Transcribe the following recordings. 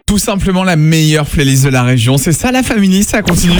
Tout simplement la meilleure playlist de la région. C'est ça la famille, ça continue.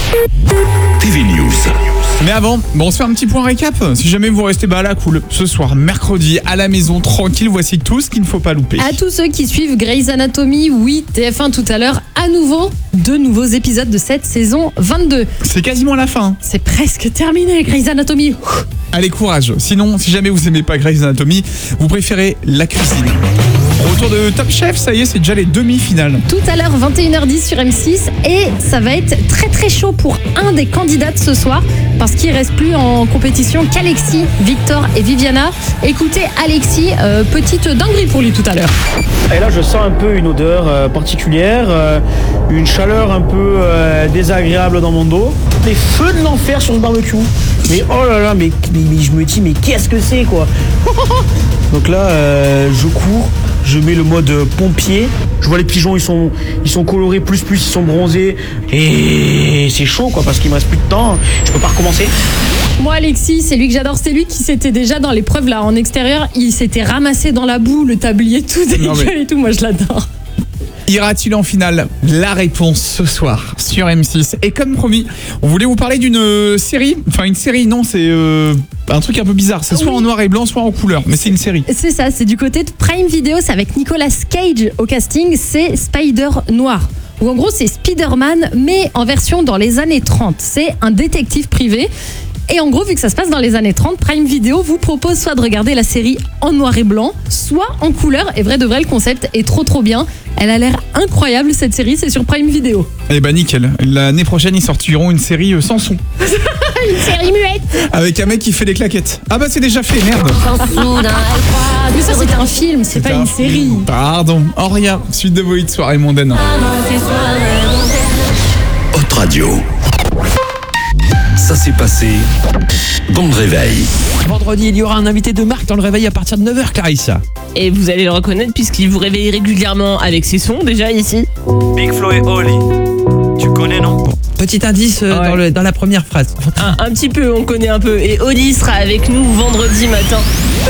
TV News. Mais avant, on se fait un petit point récap. Si jamais vous restez à la cool, ce soir, mercredi, à la maison, tranquille, voici tout ce qu'il ne faut pas louper. À tous ceux qui suivent Grey's Anatomy, oui, TF1 tout à l'heure, à nouveau, 2 nouveaux épisodes de cette saison 22. C'est quasiment la fin. C'est presque terminé, Grey's Anatomy. Allez, courage. Sinon, si jamais vous aimez pas Grey's Anatomy, vous préférez la cuisine. Retour de Top Chef, ça y est, c'est déjà les demi-finales. Tout à l'heure, 21h10 sur M6, et ça va être très très chaud pour un des candidats de ce soir, parce qu'il ne reste plus en compétition qu'Alexis, Victor et Viviana. Écoutez Alexis, petite dinguerie pour lui tout à l'heure. Et là je sens un peu une odeur particulière, une chaleur un peu désagréable dans mon dos. Des feux de l'enfer sur ce barbecue. Mais oh là là, mais je me dis mais qu'est-ce que c'est quoi. Donc là je cours, je mets le mode pompier. Je vois les pigeons, ils sont colorés plus, ils sont bronzés. Et c'est chaud quoi parce qu'il me reste plus de temps. Je peux pas recommencer. Moi Alexis, c'est lui que j'adore, c'est lui qui s'était déjà dans l'épreuve là en extérieur, il s'était ramassé dans la boue, le tablier tout dégueu et tout, moi je l'adore. Ira-t-il en finale? La réponse ce soir sur M6. Et comme promis, on voulait vous parler d'une série. Enfin une série, non, c'est un truc un peu bizarre. C'est soit en noir et blanc, soit en couleur. Mais c'est une série. C'est ça, c'est du côté de Prime Video, c'est avec Nicolas Cage au casting, c'est Spider Noir. Ou en gros c'est Spider-Man, mais en version dans les années 30. C'est un détective privé. Et en gros, vu que ça se passe dans les années 30, Prime Video vous propose soit de regarder la série en noir et blanc, soit en couleur. Et vrai de vrai, le concept est trop bien. Elle a l'air incroyable cette série, c'est sur Prime Video. Eh ben nickel. L'année prochaine, ils sortiront une série sans son. Une série muette. Avec un mec qui fait des claquettes. Ah bah c'est déjà fait, merde. Mais ça c'était un film, c'est pas une série. Pardon. Auria, suite de vos hits soirée mondaine. Hot Radio. Ça s'est passé dans le réveil. Vendredi, il y aura un invité de marque dans le réveil à partir de 9h, Clarissa. Et vous allez le reconnaître puisqu'il vous réveille régulièrement avec ses sons déjà ici. Big Flo et Oli. Tu connais, non? Bon, petit indice dans la première phrase. Un petit peu, on connaît un peu. Et Oli sera avec nous vendredi matin.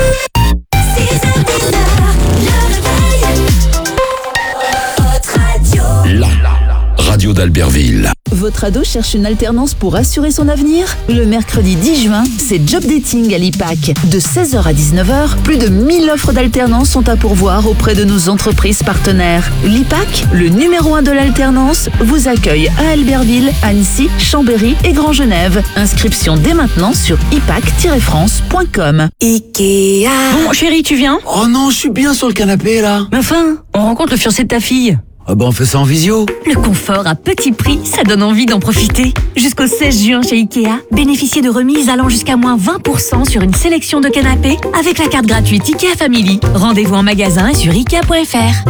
La radio d'Albertville. Votre ado cherche une alternance pour assurer son avenir? Le mercredi 10 juin, c'est Job Dating à l'IPAC. De 16h à 19h, plus de 1000 offres d'alternance sont à pourvoir auprès de nos entreprises partenaires. L'IPAC, le numéro 1 de l'alternance, vous accueille à Albertville, Annecy, Chambéry et Grand Genève. Inscription dès maintenant sur ipac-france.com. Ikea. Bon, chérie, tu viens? Oh non, je suis bien sur le canapé là. Mais enfin, on rencontre le fiancé de ta fille. Ah bah on fait ça en visio. Le confort à petit prix, ça donne envie d'en profiter. Jusqu'au 16 juin chez Ikea, bénéficiez de remises allant jusqu'à moins 20% sur une sélection de canapés avec la carte gratuite Ikea Family. Rendez-vous en magasin et sur Ikea.fr.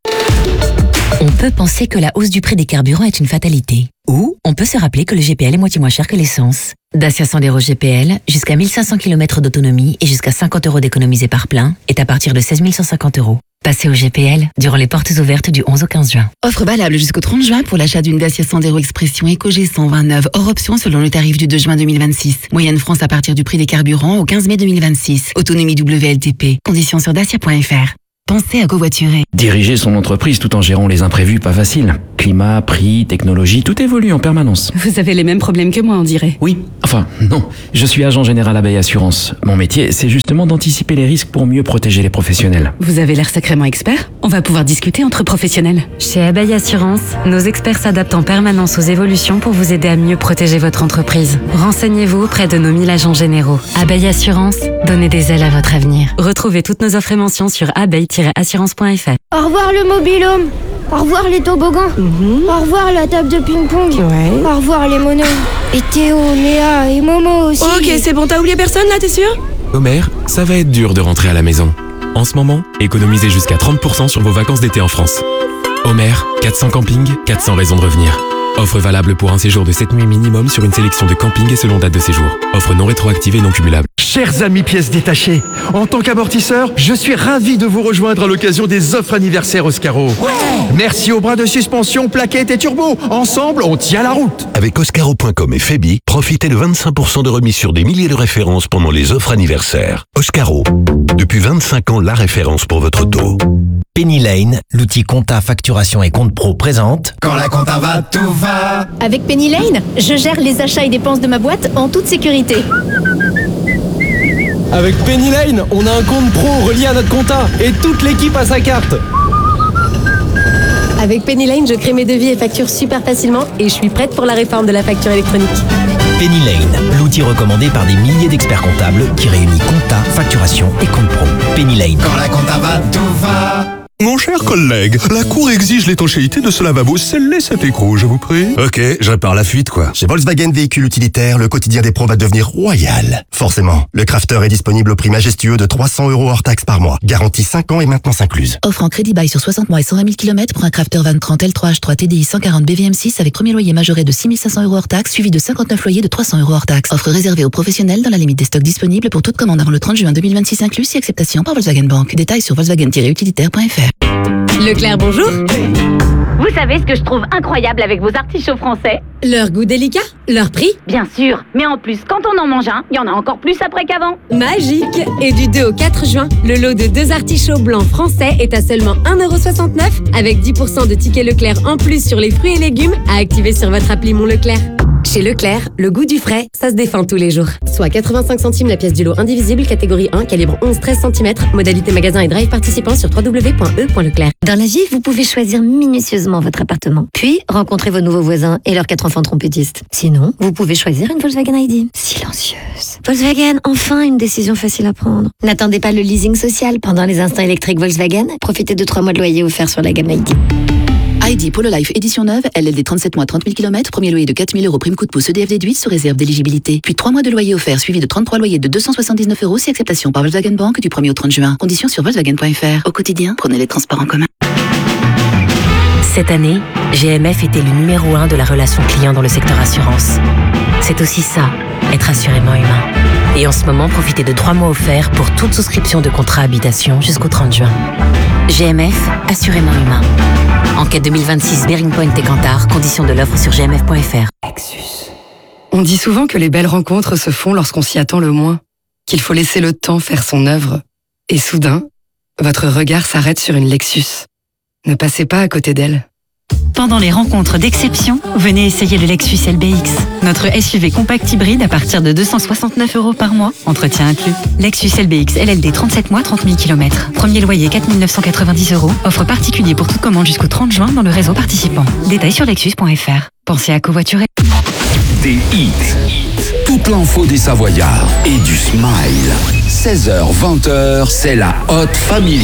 On peut penser que la hausse du prix des carburants est une fatalité. Ou on peut se rappeler que le GPL est moitié moins cher que l'essence. Dacia Sandero GPL, jusqu'à 1500 km d'autonomie et jusqu'à 50 € d'économisés par plein, est à partir de 16 150 €. Passez au GPL durant les portes ouvertes du 11 au 15 juin. Offre valable jusqu'au 30 juin pour l'achat d'une Dacia Sandero Expression EcoG 129 hors option selon le tarif du 2 juin 2026. Moyenne France à partir du prix des carburants au 15 mai 2026. Autonomie WLTP. Conditions sur dacia.fr. Pensez à covoiturer. Diriger son entreprise tout en gérant les imprévus, pas facile. Climat, prix, technologie, tout évolue en permanence. Vous avez les mêmes problèmes que moi, on dirait. Oui, enfin, non. Je suis agent général Abeille Assurance. Mon métier, c'est justement d'anticiper les risques pour mieux protéger les professionnels. Vous avez l'air sacrément expert. On va pouvoir discuter entre professionnels. Chez Abeille Assurance, nos experts s'adaptent en permanence aux évolutions pour vous aider à mieux protéger votre entreprise. Renseignez-vous auprès de nos 1000 agents généraux. Abeille Assurance, donnez des ailes à votre avenir. Retrouvez toutes nos offres et mentions sur abeille-assurance.fr. Au revoir le mobil-home. Au revoir les toboggans. Au revoir la table de ping-pong. Au revoir les monos. Et Théo, Léa et Momo aussi. Ok, c'est bon, t'as oublié personne là, t'es sûr? Homer, ça va être dur de rentrer à la maison. En ce moment, économisez jusqu'à 30% sur vos vacances d'été en France. Homer, 400 campings, 400 raisons de revenir. Offre valable pour un séjour de 7 nuits minimum sur une sélection de campings et selon date de séjour. Offre non rétroactive et non cumulable. Chers amis pièces détachées, en tant qu'amortisseur, je suis ravi de vous rejoindre à l'occasion des offres anniversaires Oscaro. Merci aux bras de suspension, plaquettes et turbo. Ensemble, on tient la route. Avec Oscaro.com et Febi, profitez de 25% de remise sur des milliers de références pendant les offres anniversaires. Oscaro, depuis 25 ans, la référence pour votre auto. Penny Lane, l'outil compta, facturation et compte pro présente. Quand la compta va, tout va. Avec Penny Lane, je gère les achats et dépenses de ma boîte en toute sécurité. Avec Penny Lane, on a un compte pro relié à notre compta et toute l'équipe a sa carte. Avec Penny Lane, je crée mes devis et factures super facilement et je suis prête pour la réforme de la facture électronique. Penny Lane, l'outil recommandé par des milliers d'experts comptables qui réunit compta, facturation et compte pro. Penny Lane. Quand la compta va, tout va. Mon cher collègue, la Cour exige l'étanchéité de ce lavabo. Scellez cet écrou, je vous prie. Ok, je répare la fuite, quoi. Chez Volkswagen Véhicules Utilitaires, le quotidien des pros va devenir royal. Forcément, le Crafter est disponible au prix majestueux de 300 € hors taxe par mois. Garantie 5 ans et maintenance incluse. Offre en crédit bail sur 60 mois et 120 000 km pour un Crafter Van 30 L3H3 TDI 140 BVM6 avec premier loyer majoré de 6 500 € hors taxe, suivi de 59 loyers de 300 € hors taxe. Offre réservée aux professionnels dans la limite des stocks disponibles pour toute commande avant le 30 juin 2026 inclus, si acceptation par Volkswagen Bank. Détails sur volkswagen-utilitaire.fr. Leclerc, bonjour. Vous savez ce que je trouve incroyable avec vos artichauts français? Leur goût délicat, leur prix. Bien sûr, mais en plus, quand on en mange un, il y en a encore plus après qu'avant. Magique. Et du 2 au 4 juin, le lot de 2 artichauts blancs français est à seulement 1,69 € avec 10% de tickets Leclerc en plus sur les fruits et légumes à activer sur votre appli Mon Leclerc. Chez Leclerc, le goût du frais, ça se défend tous les jours. Soit 85 centimes la pièce du lot indivisible, catégorie 1, calibre 11-13 cm, modalité magasin et drive participant sur www.e.leclerc. Dans la vie, vous pouvez choisir minutieusement votre appartement, puis rencontrer vos nouveaux voisins et leurs 4 enfants trompettistes. Sinon, vous pouvez choisir une Volkswagen ID. Silencieuse. Volkswagen, enfin une décision facile à prendre. N'attendez pas le leasing social pendant les instants électriques Volkswagen. Profitez de 3 mois de loyer offerts sur la gamme ID. ID Polo Life édition neuve, LLD 37 mois 30 000 km, premier loyer de 4 000 € prime coup de pouce EDF déduit sous réserve d'éligibilité. Puis 3 mois de loyer offert suivi de 33 loyers de 279 € si acceptation par Volkswagen Bank du 1er au 30 juin. Conditions sur Volkswagen.fr. Au quotidien, prenez les transports en commun. Cette année, GMF était le numéro 1 de la relation client dans le secteur assurance. C'est aussi ça, être assurément humain. Et en ce moment, profitez de 3 mois offerts pour toute souscription de contrat habitation jusqu'au 30 juin. GMF, assurément humain. Enquête 2026 Bearing Point et Kantar, conditions de l'offre sur gmf.fr. Lexus. On dit souvent que les belles rencontres se font lorsqu'on s'y attend le moins, qu'il faut laisser le temps faire son œuvre. Et soudain, votre regard s'arrête sur une Lexus. Ne passez pas à côté d'elle. Pendant les rencontres d'exception, venez essayer le Lexus LBX. Notre SUV compact hybride à partir de 269 € par mois, entretien inclus. Lexus LBX LLD 37 mois 30 000 km. Premier loyer 4 990 €. Offre particulier pour toute commande jusqu'au 30 juin dans le réseau participant. Détails sur lexus.fr. Pensez à covoiturer. Des hits. Toute l'info des Savoyards et du smile. 16h-20h, c'est la Hot Family.